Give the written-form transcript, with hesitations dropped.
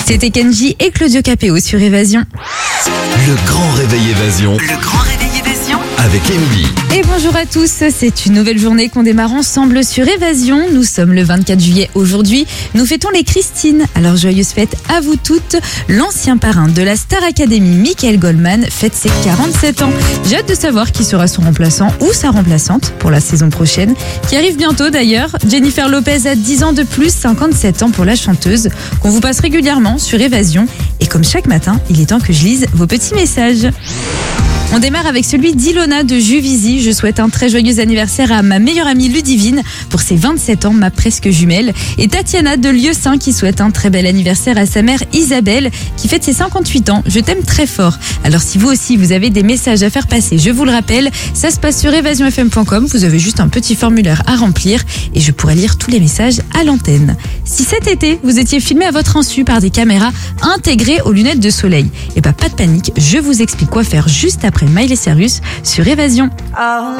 C'était Kenji et Claudio Capéo sur Évasion. Le grand réveil Évasion. Le grand réveil Évasion. Avec Émilie. Et bonjour à tous, c'est une nouvelle journée qu'on démarre ensemble sur Évasion. Nous sommes le 24 juillet aujourd'hui. Nous fêtons les Christines. Alors joyeuse fête à vous toutes. L'ancien parrain de la Star Academy, Michael Goldman, fête ses 47 ans. J'ai hâte de savoir qui sera son remplaçant ou sa remplaçante pour la saison prochaine, qui arrive bientôt d'ailleurs. Jennifer Lopez a 10 ans de plus, 57 ans pour la chanteuse, qu'on vous passe régulièrement sur Évasion. Et comme chaque matin, il est temps que je lise vos petits messages. On démarre avec celui d'Ilona de Juvisy. Je souhaite un très joyeux anniversaire à ma meilleure amie Ludivine pour ses 27 ans, ma presque jumelle. Et Tatiana de Lieusaint qui souhaite un très bel anniversaire à sa mère Isabelle qui fête ses 58 ans. Je t'aime très fort. Alors si vous aussi vous avez des messages à faire passer, je vous le rappelle, ça se passe sur evasionfm.com. Vous avez juste un petit formulaire à remplir et je pourrai lire tous les messages à l'antenne. Si cet été vous étiez filmé à votre insu par des caméras intégrées aux lunettes de soleil, et pas de panique, je vous explique quoi faire juste après Miley Cyrus sur Évasion.